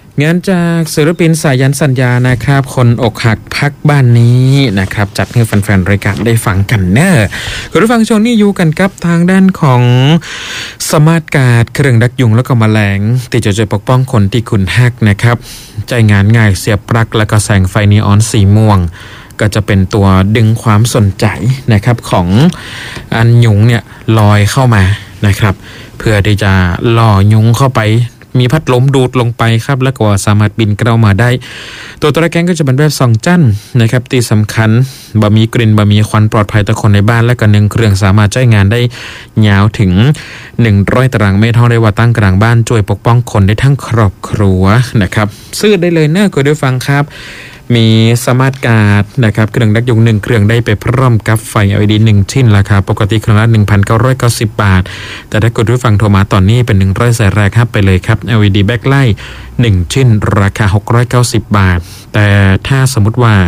งานจากศิลปินสายันสัญญานะครับคนอกหักพักบ้านนี้นะครับจัดให้แฟนๆรายการได้ฟังกันเนอะคุณผู้ฟังช่วงนี้อยู่กันกับทางด้านของสมาร์ทการ์ดเครื่องดักยุงแล้วก็แมลงที่จะช่วยปกป้องคนที่คุณฮักนะครับใจงานง่ายเสียบปลั๊กแล้วก็แสงไฟนีออนสีม่วงก็จะเป็นตัวดึงความสนใจนะครับของอันยุงเนี่ยลอยเข้ามานะครับเพื่อที่จะล่อยุงเข้าไปมีพัดลมดูดลงไปครับแล้วก็สามารถบินเข้ามาได้ตัวตะแกรงก็จะเป็นแบบ2จั่นนะครับที่สำคัญบะมีกลิ่นบะมีควันปลอดภัยต่อคนในบ้านและก็1เครื่องสามารถใช้งานได้ยาวถึง100ตารางเมตรเท่าได้ว่าตั้งกลางบ้านช่วยปกป้องคนได้ทั้งครอบครัวนะครับซื้อได้เลยเนอะคุณผู้ฟังครับมีสมาร์ทการ์ดนะครับเครื่องดักยุง1เครื่องได้ไปพร้อมกับไฟ LED 1ชิ้นราคาปกติเครื่องละ 1,990 บาทแต่ถ้าคุณผู้ฟังโทรมาตอนนี้เป็น100สายแรกครับไปเลยครับ LED backlight 1ชิ้นราคา690 บาทแต่ถ้าสมมุติว่า